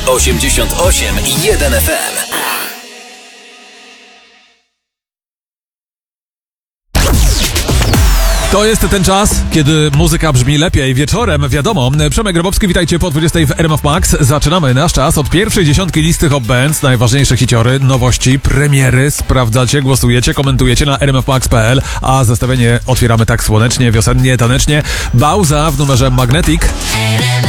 88,1 FM. To jest ten czas, kiedy muzyka brzmi lepiej wieczorem, wiadomo. Przemek Grabowski, witajcie po 20 w RMF Max. Zaczynamy nasz czas od pierwszej dziesiątki listy Hot Bands, najważniejsze hiciory, nowości, premiery. Sprawdzacie, głosujecie, komentujecie na rmfmax.pl, a zestawienie otwieramy tak słonecznie, wiosennie, tanecznie. Bauza w numerze Magnetic.